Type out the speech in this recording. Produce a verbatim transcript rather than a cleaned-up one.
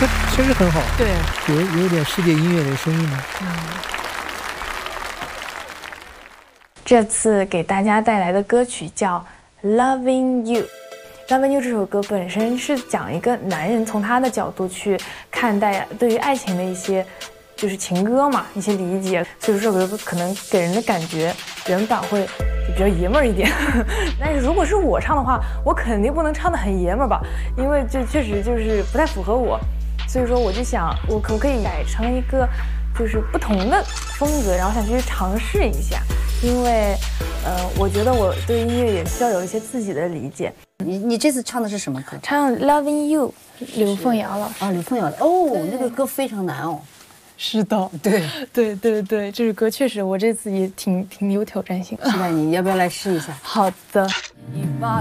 歌确实很好， 对， 有有点世界音乐的声音呢。嗯。 这次给大家带来的歌曲叫《Loving You》。Loving You 这首歌本身是讲一个男人从他的角度去看待对于爱情的一些就是情歌嘛，一些理解，所以说这首歌可能给人的感觉原版会就比较爷们儿一点。但是如果是我唱的话，我肯定不能唱得很爷们儿吧，因为这确实就是不太符合我，所以说我就想我可不可以改成一个就是不同的风格，然后想去尝试一下，因为呃我觉得我对音乐也需要有一些自己的理解。 你你这次唱的是什么歌？ 唱《Loving You》，刘凤瑶老师。 啊，刘凤瑶的哦，那个歌非常难哦。 是的， 对对对对，这首歌确实我这次也挺挺有挑战性。 期待你要不要来试一下？ 好的。 你把